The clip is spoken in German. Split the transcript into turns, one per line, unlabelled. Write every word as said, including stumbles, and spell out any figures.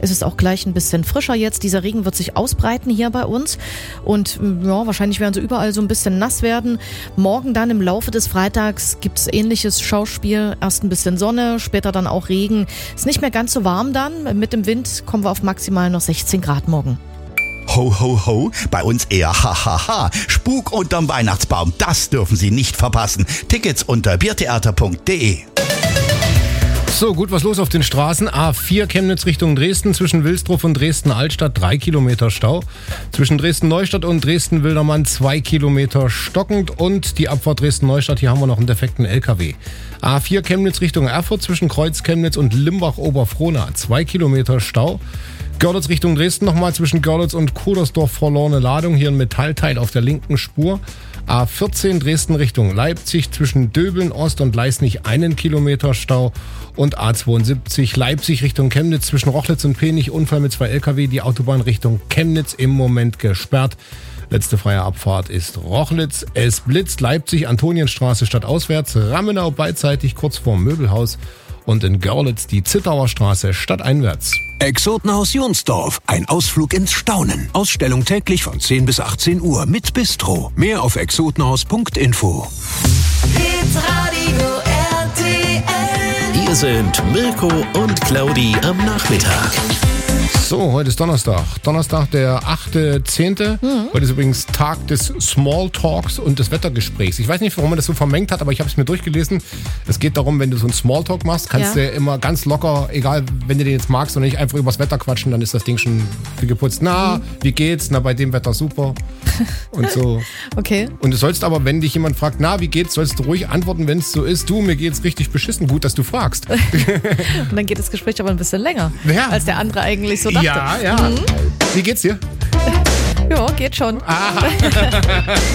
ist es auch gleich ein bisschen frischer jetzt. Dieser Regen wird sich ausbreiten hier bei uns und ja, wahrscheinlich werden sie überall so ein bisschen nass werden. Morgen dann im Laufe des Freitags gibt es ähnliches Schauspiel. Erst ein bisschen Sonne, später dann auch Regen. Ist nicht mehr ganz so warm dann. Mit dem Wind kommen wir auf maximal noch sechzehn Grad morgen.
Ho, ho, ho, bei uns eher hahaha. Spuk unterm Weihnachtsbaum, das dürfen Sie nicht verpassen. Tickets unter biertheater punkt de.
So, gut, was los auf den Straßen? A vier Chemnitz Richtung Dresden, zwischen Wilsdruff und Dresden-Altstadt drei Kilometer Stau. Zwischen Dresden-Neustadt und Dresden-Wildermann zwei Kilometer stockend. Und die Abfahrt Dresden-Neustadt, hier haben wir noch einen defekten L K W. A vier Chemnitz Richtung Erfurt, zwischen Kreuz Chemnitz und Limbach-Oberfrohna zwei Kilometer Stau. Görlitz Richtung Dresden nochmal, zwischen Görlitz und Kudersdorf verlorene Ladung, hier ein Metallteil auf der linken Spur. A vierzehn Dresden Richtung Leipzig, zwischen Döbeln Ost und Leisnig einen Kilometer Stau. Und A zweiundsiebzig Leipzig Richtung Chemnitz, zwischen Rochlitz und Penich, Unfall mit zwei L K W, die Autobahn Richtung Chemnitz im Moment gesperrt. Letzte freie Abfahrt ist Rochlitz. Es blitzt Leipzig, Antonienstraße stadtauswärts, Rammenau beidseitig kurz vorm Möbelhaus. Und in Görlitz die Zittauer Straße stadteinwärts.
Exotenhaus Jonsdorf, ein Ausflug ins Staunen. Ausstellung täglich von zehn bis achtzehn Uhr mit Bistro. Mehr auf exotenhaus punkt info.
Hitradio R T L. Hier sind Mirko und Claudi am Nachmittag.
So, heute ist Donnerstag. Donnerstag, der achte zehnte Mhm. Heute ist übrigens Tag des Smalltalks und des Wettergesprächs. Ich weiß nicht, warum man das so vermengt hat, aber ich habe es mir durchgelesen. Es geht darum, wenn du so einen Smalltalk machst, kannst
Ja.
du immer ganz locker, egal, wenn du den jetzt magst und nicht einfach übers Wetter quatschen, dann ist das Ding schon geputzt. Na,
Mhm.
wie geht's? Na, bei dem Wetter super. Und so.
Okay.
Und du sollst aber, wenn dich jemand fragt, na, wie geht's, sollst du ruhig antworten, wenn es so ist, du, mir geht's richtig beschissen. Gut, dass du fragst.
Und dann geht das Gespräch aber ein bisschen länger,
Ja.
als der andere eigentlich so dachte.
Ja, ja. Wie geht's dir?
Ja, geht schon.
Aha.